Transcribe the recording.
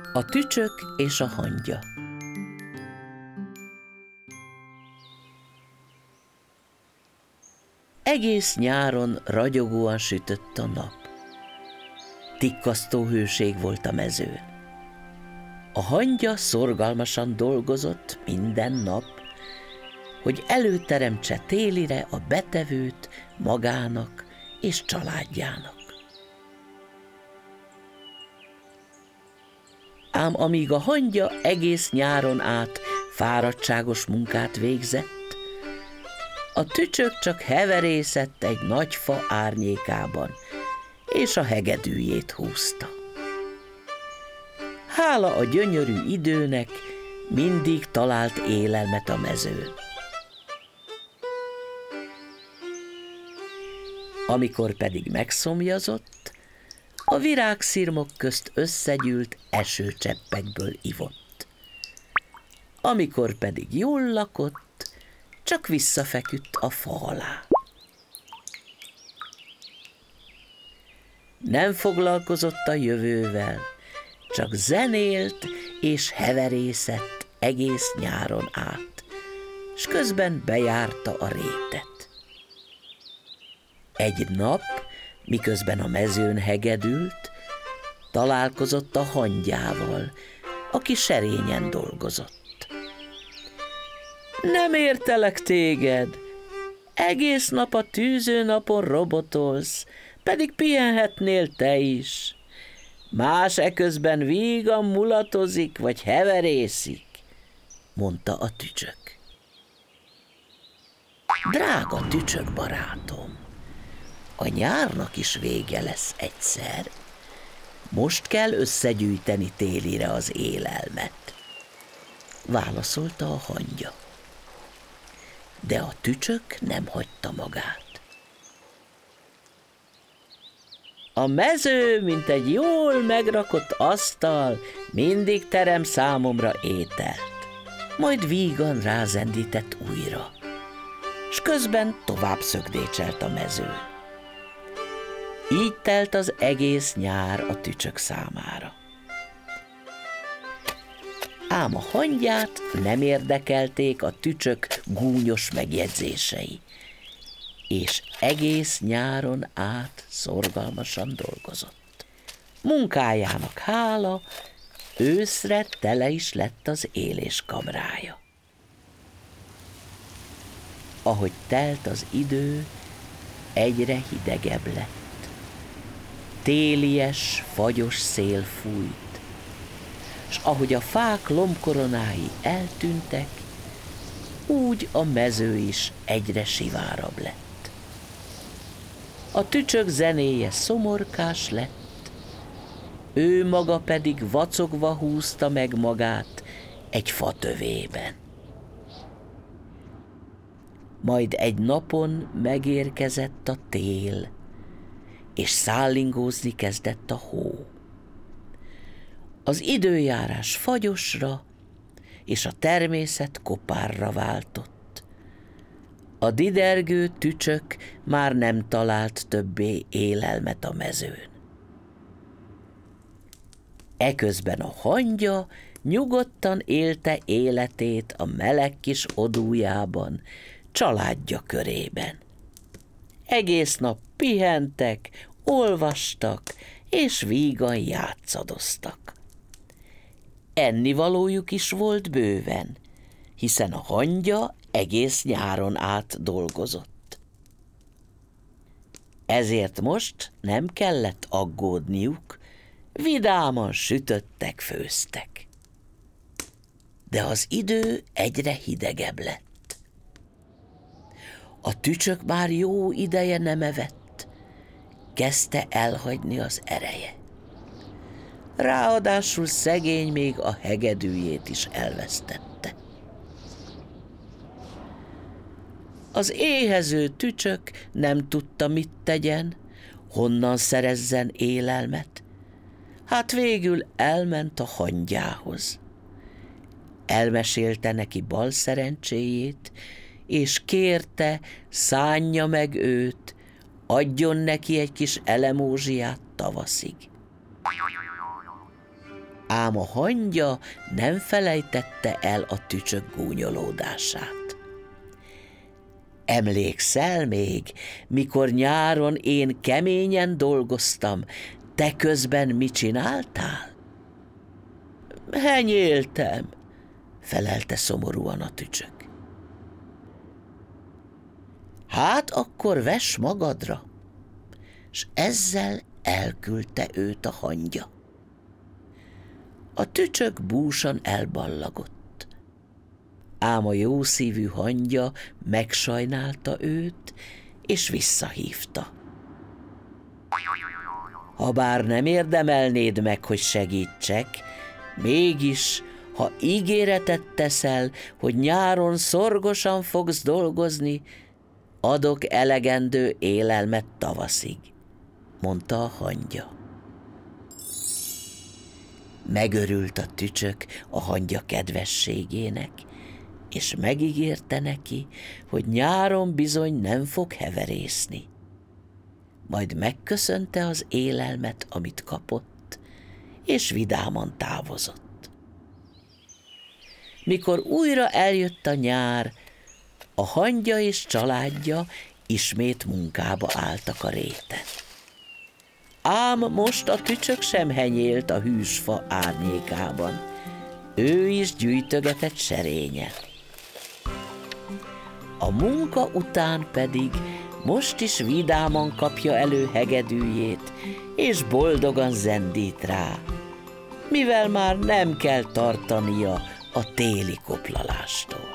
A tücsök és a hangya. Egész nyáron ragyogóan sütött a nap. Tikkasztó hőség volt a mezőn. A hangya szorgalmasan dolgozott minden nap, hogy előteremtse télire a betevőt magának és családjának. Ám amíg a hangya egész nyáron át fáradtságos munkát végzett, a tücsök csak heverészett egy nagy fa árnyékában, és a hegedűjét húzta. Hála a gyönyörű időnek, mindig talált élelmet a mezőn. Amikor pedig megszomjazott, a virágszirmok közt összegyűlt esőcseppekből ivott. Amikor pedig jól lakott, csak visszafeküdt a fa alá. Nem foglalkozott a jövővel, csak zenélt és heverészett egész nyáron át, s közben bejárta a rétet. Egy nap, miközben a mezőn hegedült, találkozott a hangyával, aki serényen dolgozott. Nem értelek téged, egész nap a tűzőnapon robotolsz, pedig pihenhetnél te is. Más eközben vígan mulatozik, vagy heverészik, mondta a tücsök. Drága tücsök barátom, a nyárnak is vége lesz egyszer. Most kell összegyűjteni télire az élelmet, válaszolta a hangya. De a tücsök nem hagyta magát. A mező, mint egy jól megrakott asztal, mindig terem számomra ételt. Majd vígan rázendített újra, s közben tovább szökdécselt a mezőn. Így telt az egész nyár a tücsök számára. Ám a hangyát nem érdekelték a tücsök gúnyos megjegyzései, és egész nyáron át szorgalmasan dolgozott. Munkájának hála, őszre tele is lett az éléskamrája. Ahogy telt az idő, egyre hidegebb lett. Télies, fagyos szél fújt, s ahogy a fák lombkoronái eltűntek, úgy a mező is egyre sivárabb lett. A tücsök zenéje szomorkás lett, ő maga pedig vacogva húzta meg magát egy fatövében. Majd egy napon megérkezett a tél, és szállingózni kezdett a hó. Az időjárás fagyosra és a természet kopárra váltott. A didergő tücsök már nem talált többé élelmet a mezőn. Eközben a hangya nyugodtan élte életét a meleg kis odújában, családja körében. Egész nap pihentek, olvastak, és vígan játszadoztak. Ennivalójuk is volt bőven, hiszen a hangya egész nyáron át dolgozott. Ezért most nem kellett aggódniuk, vidáman sütöttek, főztek. De az idő egyre hidegebb lett. A tücsök már jó ideje nem evett, kezdte elhagyni az ereje. Ráadásul szegény még a hegedűjét is elvesztette. Az éhező tücsök nem tudta, mit tegyen, honnan szerezzen élelmet. Hát végül elment a hangyához. Elmesélte neki bal szerencséjét, és kérte, szánja meg őt, adjon neki egy kis elemózsiát tavaszig. ám a hangya nem felejtette el a tücsök gúnyolódását. Emlékszel még, mikor nyáron én keményen dolgoztam, te közben mit csináltál? Henyéltem, felelte szomorúan a tücsök. Hát akkor vess magadra, s ezzel elküldte őt a hangya. A tücsök búsan elballagott, ám a jószívű hangya megsajnálta őt, és visszahívta. Habár nem érdemelnéd meg, hogy segítsek, mégis, ha ígéretet teszel, hogy nyáron szorgosan fogsz dolgozni, adok elegendő élelmet tavaszig, mondta a hangya. Megörült a tücsök a hangya kedvességének, és megígérte neki, hogy nyáron bizony nem fog heverészni. Majd megköszönte az élelmet, amit kapott, és vidáman távozott. Mikor újra eljött a nyár, a hangya és családja ismét munkába álltak a réten. Ám most a tücsök sem henyélt a hűsfa árnyékában, ő is gyűjtögetett serényet. A munka után pedig most is vidáman kapja elő hegedűjét, és boldogan zendít rá, mivel már nem kell tartania a téli koplalástól.